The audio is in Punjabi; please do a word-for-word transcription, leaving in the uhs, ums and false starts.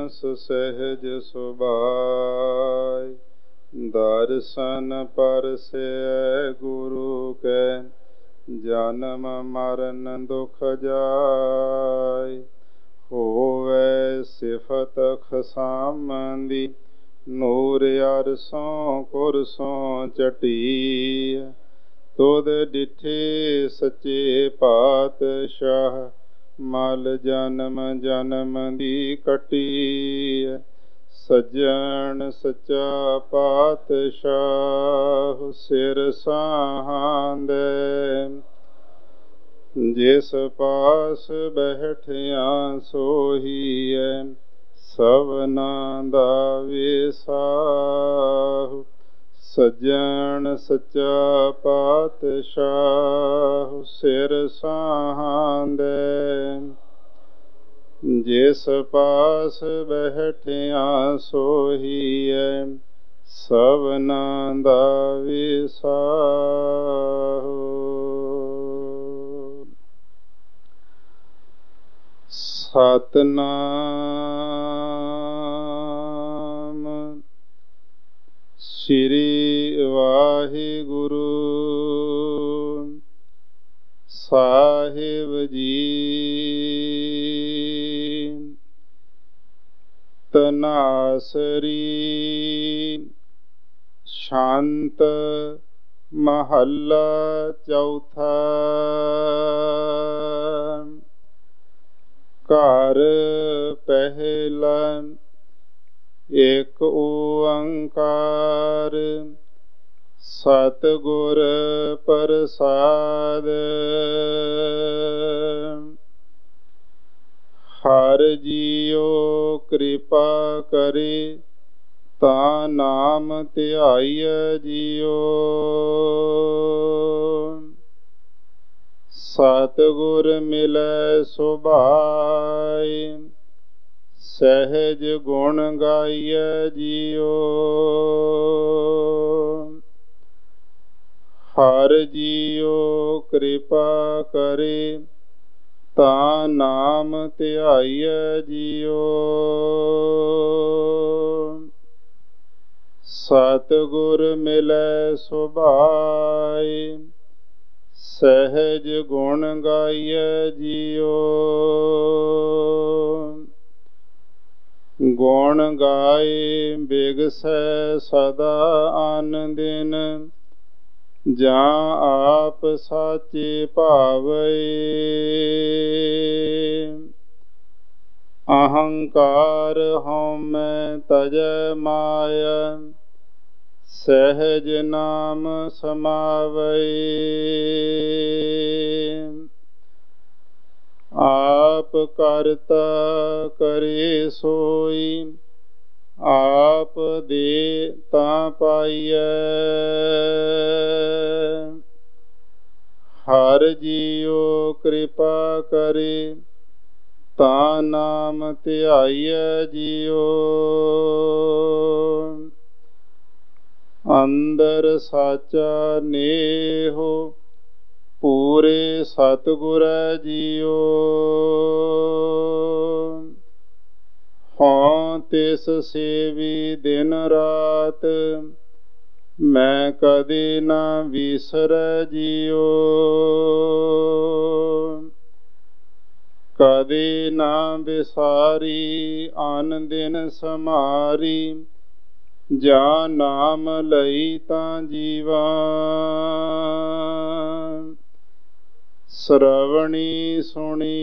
ਸੁਸਹਿਜ ਸੁਭਾਇ। ਦਰਸ਼ਨ ਪਰਸੈ ਗੁਰੂ ਕੈ, ਜਨਮ ਮਰਨ ਦੁਖ ਜਾਇ। ਹੋਵੈ ਸਿਫਤ ਖਸਮ ਦੀ, ਨੂਰ ਅਰਸੋਂ ਕੁਰਸੋਂ ਚਟੀਐ। ਤੁਧ ਡਿਠੇ ਸੱਚੇ ਪਾਤਸ਼ਾਹ, ਮਲ ਜਨਮ ਜਨਮ ਦੀ ਕੱਟੀਐ। ਸੱਜਣ ਸੱਚਾ ਪਾਤਸ਼ਾਹ, ਸਿਰ ਸਾਹਾੰਦੇ। ਜਿਸ ਪਾਸ ਬੈਠਿਆ ਸੋਹੀਐ, ਸਭਨਾ ਦਾ ਵਿਸਾਹੂ। ਸੱਜਣ ਸੱਚਾ ਪਾਤਸ਼ਾਹ, ਸਿਰ ਸਾਹਾੰਦੇ। ਜਿਸ ਪਾਸ ਬੈਠਿਆ ਸੋਹੀਐ, ਸਭਨਾ ਦਾ ਵਿਸਾਹੂ। ਸਤਿਨਾਮ ਸ੍ਰੀ ਵਾਹਿਗੁਰੂ ਸਾਹਿਬ ਜੀ। ਤਨਾਸਰੀ ਸ਼ਾਂਤ ਮਹੱਲਾ ਚੌਥਾ। ਘਰ ਪਹਿਲਾ ਏਕ ਓੰਕਾਰ, ਸਤਿਗੁਰ ਪ੍ਰਸਾਦਿ। ਹਰਿ ਜੀਉ ਕਿਰਪਾ ਕਰੇ, ਤਾ ਨਾਮ ਧਿਆਈਐ ਜੀਉ। ਸਤਿਗੁਰ ਮਿਲੈ ਸੁਭਾਇ, ਸਹਿਜ ਗੁਣ ਗਾਈਐ ਜੀਉ। ਹਰਿ ਜੀਉ ਕਿਰਪਾ ਕਰੇ, ਤਾ ਨਾਮ ਧਿਆਈਐ ਜੀਉ। ਸਤਿਗੁਰ ਮਿਲੈ ਸੁਭਾਇ, ਸਹਿਜ ਗੁਣ ਗਾਈਐ ਜੀਉ। ਗੁਣ ਗਾਏ ਬਿਗਸੈ ਸਦਾ ਅਨ ਦਿਨ, ਜਾਂ ਆਪ ਸਾਚੇ ਭਾਵੈ। ਅਹੰਕਾਰ ਹਉਮੈ ਤਜੈ ਮਾਇਆ, ਸਹਿਜ ਨਾਮ ਸਮਾਵੈ। ਆਪ ਕਰਤਾ ਕਰੇ ਸੋਈ, ਆਪ ਦੇ ਤਾ ਪਾਈਐ। ਹਰਿ ਜੀਉ ਕਿਰਪਾ ਕਰੇ, ਤਾ ਨਾਮ ਧਿਆਈਐ ਜੀਉ। ਅੰਦਰ ਸਾਚਾ ਨੇਹੋ, ਪੂਰੇ ਸਤਿਗੁਰੈ ਜੀਉ। ਹਉ ਤਿਸ ਸੇਵੀ ਦਿਨ ਰਾਤ, ਮੈਂ ਕਦੇ ਨਾ ਵਿਸਰੈ ਜੀਉ। ਕਦੇ ਨਾ ਵਿਸਾਰੀ ਅਨ ਦਿਨ ਸਮਾਰੀ, ਜਾਂ ਨਾਮ ਲਈ ਤਾਂ ਜੀਵਾ। ਸਰਵਣੀ ਸੁਣੀ